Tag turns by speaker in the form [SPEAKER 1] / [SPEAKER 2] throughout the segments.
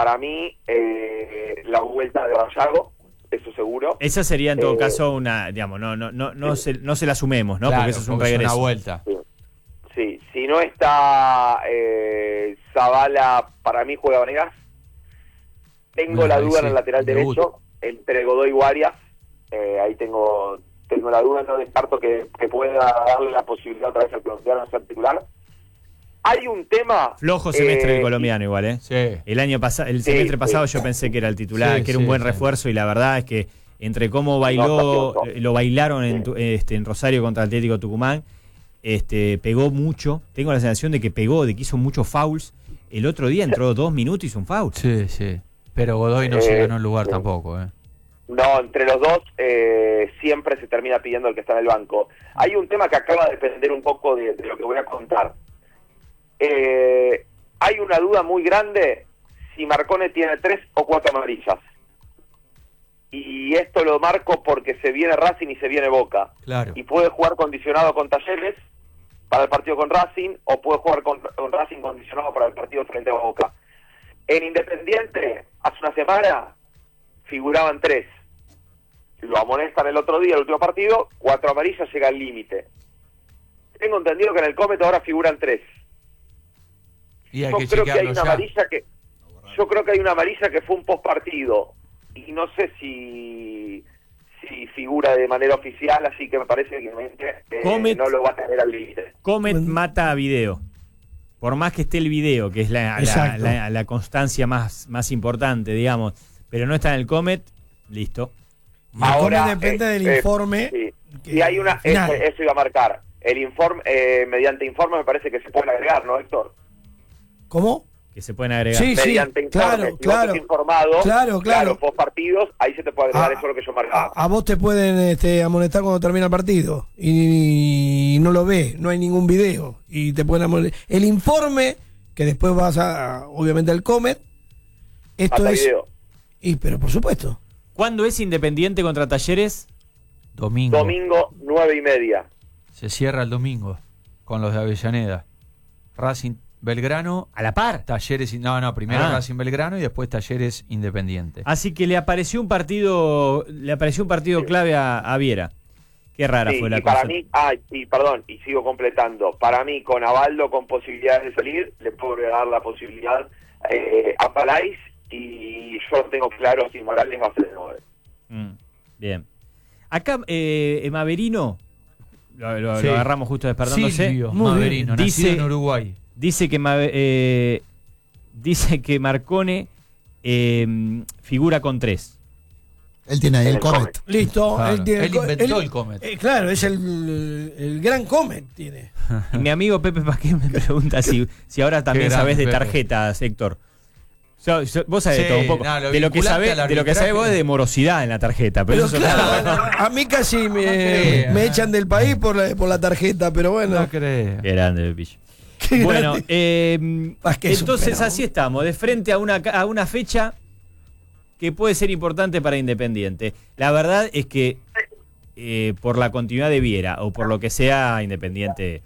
[SPEAKER 1] para mí, la vuelta de Vallago, eso seguro.
[SPEAKER 2] Esa sería en todo caso una, digamos, no se la sumemos, ¿no?
[SPEAKER 3] Claro,
[SPEAKER 2] porque eso es un regreso.
[SPEAKER 3] Es una vuelta.
[SPEAKER 1] Sí, si no está Zavala, para mí juega Vanegas. Tengo la duda en el lateral derecho, entre Godoy y Guarias. Ahí tengo la duda, no descarto que pueda darle la posibilidad otra vez al colombiano de ser titular. Hay un tema...
[SPEAKER 2] Flojo semestre el colombiano igual, ¿eh?
[SPEAKER 3] Sí.
[SPEAKER 2] El semestre pasado yo pensé que era el titular, que era un buen refuerzo, y la verdad es que entre cómo bailó, lo bailaron en Rosario contra Atlético Tucumán, pegó mucho. Tengo la sensación de que hizo muchos fouls. El otro día entró 2 minutos y hizo un foul.
[SPEAKER 3] Sí, sí. Pero Godoy no se ganó el lugar tampoco, ¿eh?
[SPEAKER 1] No, entre los dos siempre se termina pidiendo el que está en el banco. Hay un tema que acaba de depender un poco de lo que voy a contar. Hay una duda muy grande si Marcone tiene 3 o 4 amarillas. Y esto lo marco porque se viene Racing y se viene Boca.
[SPEAKER 3] Claro.
[SPEAKER 1] Y puede jugar condicionado con Talleres para el partido con Racing, o puede jugar con Racing condicionado para el partido frente a Boca. En Independiente, hace una semana, figuraban 3. Lo amonestan el otro día, el último partido, 4 amarillas, llega al límite. Tengo entendido que en el Comet ahora figuran 3.
[SPEAKER 3] Y hay
[SPEAKER 1] Yo
[SPEAKER 3] que
[SPEAKER 1] creo que hay
[SPEAKER 3] chequearlo
[SPEAKER 1] una
[SPEAKER 3] ya.
[SPEAKER 1] amarilla que fue un post partido, y no sé si figura de manera oficial, así que me parece que no lo va a tener al límite.
[SPEAKER 2] Comet mata a video. Por más que esté el video, que es la constancia más importante, digamos, pero no está en el Comet, listo.
[SPEAKER 4] Ahora depende del informe.
[SPEAKER 1] Sí. Y hay una, eso iba a marcar. El informe, mediante informe me parece que se pueden agregar, ¿no, Héctor?
[SPEAKER 4] ¿Cómo?
[SPEAKER 2] Que se pueden agregar.
[SPEAKER 4] Sí,
[SPEAKER 1] mediante informe. Si vos estás informado, claro, post partidos, ahí se te puede agregar, eso es lo que yo marcaba.
[SPEAKER 4] A vos te pueden amonestar cuando termina el partido y no lo ves, no hay ningún video y te pueden amonestar. El informe, que después vas obviamente al Comet, esto es...
[SPEAKER 1] Video.
[SPEAKER 4] Pero por supuesto.
[SPEAKER 2] ¿Cuándo es Independiente contra Talleres?
[SPEAKER 3] Domingo.
[SPEAKER 1] Domingo, 9:30.
[SPEAKER 3] Se cierra el domingo con los de Avellaneda. Racing Belgrano
[SPEAKER 2] a la par.
[SPEAKER 3] Talleres, primero Racing Belgrano y después Talleres Independiente.
[SPEAKER 2] Así que le apareció un partido clave a Viera. Qué rara fue la cosa.
[SPEAKER 1] Para mí, y sigo completando. Para mí, con Avaldo con posibilidades de salir, le puedo dar la posibilidad a Palais, y yo lo tengo claro si Morales va a ser el 9.
[SPEAKER 2] Bien. Acá Maverino lo agarramos justo despertándose.
[SPEAKER 3] Silvio Maverino, nacido en Uruguay.
[SPEAKER 2] Dice que Marcone figura con 3.
[SPEAKER 5] Él tiene ahí el Comet.
[SPEAKER 4] Listo.
[SPEAKER 3] Claro. Él inventó el Comet.
[SPEAKER 4] Claro, es el gran Comet. Tiene.
[SPEAKER 2] Y mi amigo Pepe Paqué me pregunta si ahora también sabés de tarjetas, Héctor. Vos sabés de todo un poco. De lo que sabés vos es de morosidad en la tarjeta. Pero eso
[SPEAKER 4] claro, a mí casi me echan del país por la tarjeta, pero bueno.
[SPEAKER 3] No creo.
[SPEAKER 2] Qué grande, Pepillo. Bueno, entonces así estamos, de frente a una fecha que puede ser importante para Independiente. La verdad es que por la continuidad de Viera o por lo que sea, Independiente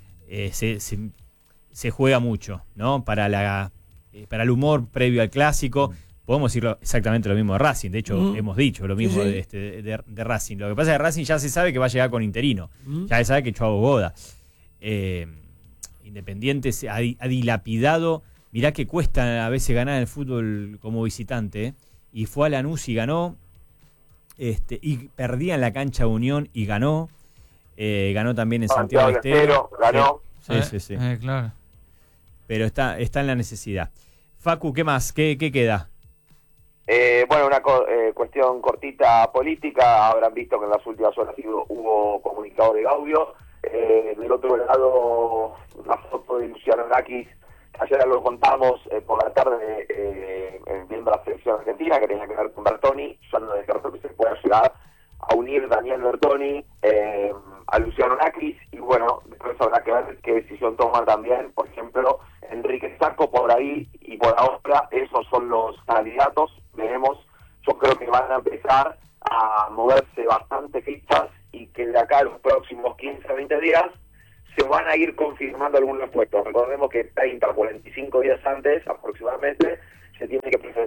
[SPEAKER 2] se juega mucho, ¿no? Para el humor previo al clásico. Podemos decir exactamente lo mismo de Racing. De hecho, hemos dicho lo mismo de Racing. Lo que pasa es que Racing ya se sabe que va a llegar con interino. Ya se sabe que echó a Bogoda. Independiente se ha dilapidado. Mirá que cuesta a veces ganar el fútbol como visitante. Y fue a Lanús y ganó. Y perdía en la cancha de Unión y ganó. Ganó también en Santiago del Estero.
[SPEAKER 1] Ganó.
[SPEAKER 2] Sí.
[SPEAKER 3] Claro.
[SPEAKER 2] Pero está en la necesidad. Facu, ¿qué más? ¿Qué queda?
[SPEAKER 1] Bueno, una cuestión cortita política. Habrán visto que en las últimas horas hubo comunicado de Gaudio. Del otro lado, una foto de Luciano Nakis. Ayer lo contamos por la tarde viendo la selección argentina, que tenía que ver con Bertoni. Yo no descarto que se pueda llegar a unir Daniel Bertoni a Luciano Nakis, y bueno, después habrá que ver qué decisión toma también, por ejemplo, Enrique Sacco. Por ahí y por ahora esos son los candidatos. Veremos. Yo creo que van a empezar a moverse bastante fichas, y que de acá a los próximos 15 a 20 días se van a ir confirmando algunos puestos. Recordemos que 30 o 45 días antes aproximadamente se tiene que presentar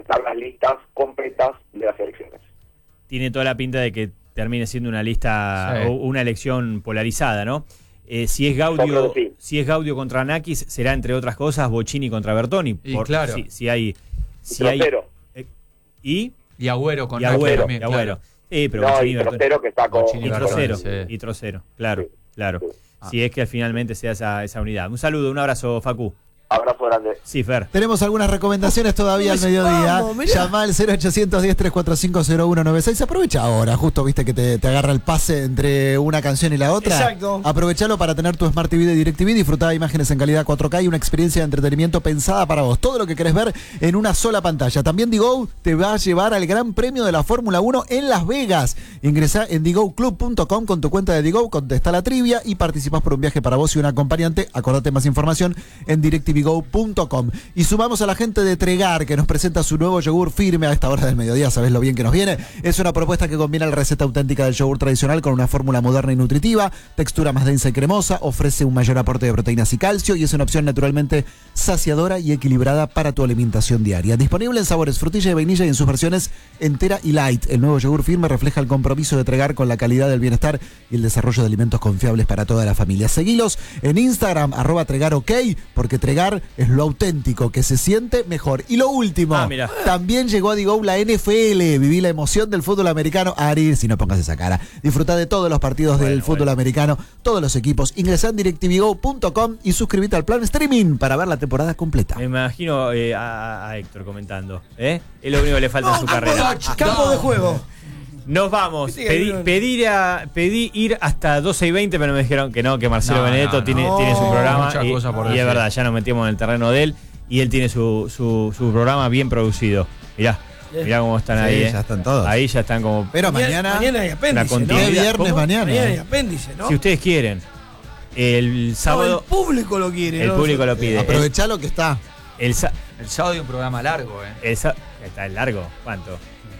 [SPEAKER 1] listas completas de las elecciones.
[SPEAKER 2] Tiene toda la pinta de que termine siendo una lista o una elección polarizada, ¿no? Si es Gaudio contra Nakis, será entre otras cosas Bocini contra Bertoni.
[SPEAKER 3] Claro.
[SPEAKER 2] Si hay
[SPEAKER 3] y Agüero con
[SPEAKER 2] Agüero
[SPEAKER 3] también,
[SPEAKER 2] Agüero.
[SPEAKER 1] Sí, pero y Trocero que está con
[SPEAKER 2] y Trocero, claro. Si es que finalmente sea esa unidad. Un saludo, un abrazo, Facu.
[SPEAKER 1] Abrazo grande.
[SPEAKER 2] Sí, Fer.
[SPEAKER 5] Tenemos algunas recomendaciones todavía al mediodía. Llama al 0810-345-0196. Aprovecha ahora, justo viste que te agarra el pase entre una canción y la otra.
[SPEAKER 4] Exacto.
[SPEAKER 5] Aprovechalo para tener tu Smart TV de DirecTV, disfrutar de imágenes en calidad 4K y una experiencia de entretenimiento pensada para vos. Todo lo que querés ver en una sola pantalla. También Digo te va a llevar al Gran Premio de la Fórmula 1 en Las Vegas. Ingresá en digoclub.com con tu cuenta de Digo, contesta la trivia y participás por un viaje para vos y un acompañante. Acordate más información en DirecTV Go.com. Y sumamos a la gente de Tregar, que nos presenta su nuevo yogur firme a esta hora del mediodía. Sabés lo bien que nos viene. Es una propuesta que combina la receta auténtica del yogur tradicional con una fórmula moderna y nutritiva, textura más densa y cremosa, ofrece un mayor aporte de proteínas y calcio y es una opción naturalmente saciadora y equilibrada para tu alimentación diaria. Disponible en sabores frutilla y vainilla y en sus versiones entera y light. El nuevo yogur firme refleja el compromiso de Tregar con la calidad del bienestar y el desarrollo de alimentos confiables para toda la familia. Seguilos en Instagram, @TregarOK, porque Tregar es lo auténtico, que se siente mejor. Y lo último, también llegó a Digo la NFL. Viví la emoción del fútbol americano. Ari, si no pongas esa cara. Disfrutá de todos los partidos del fútbol americano, todos los equipos. Ingresá en DirecTVGo.com y suscríbete al plan streaming para ver la temporada completa.
[SPEAKER 2] Me imagino a Héctor comentando. Es lo único que le falta en su carrera.
[SPEAKER 4] Campo de juego.
[SPEAKER 2] Nos vamos. Pedí ir hasta 12:20, pero me dijeron que no, que Marcelo Benedetto tiene su programa. Y es verdad, ya nos metimos en el terreno de él. Y él tiene su programa bien producido. Mirá cómo están ahí.
[SPEAKER 5] Ya están todos.
[SPEAKER 2] Ahí ya están como.
[SPEAKER 5] Pero mañana
[SPEAKER 4] hay apéndice,
[SPEAKER 5] ¿no? Viernes mañana.
[SPEAKER 4] Mañana hay apéndice, ¿no?
[SPEAKER 2] Si ustedes quieren. El sábado.
[SPEAKER 4] El público lo quiere.
[SPEAKER 2] El público lo pide.
[SPEAKER 5] Aprovechá lo que está.
[SPEAKER 3] El sábado hay un programa largo,
[SPEAKER 2] Está largo. ¿Cuánto?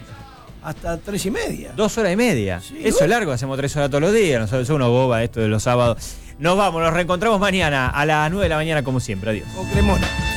[SPEAKER 4] Hasta 3:30.
[SPEAKER 2] 2 horas y media. Sí, eso es largo, hacemos 3 horas todos los días. Nosotros somos unos bobas esto de los sábados. Nos vamos, nos reencontramos mañana a las 9 de la mañana como siempre. Adiós.
[SPEAKER 4] Con Cremona.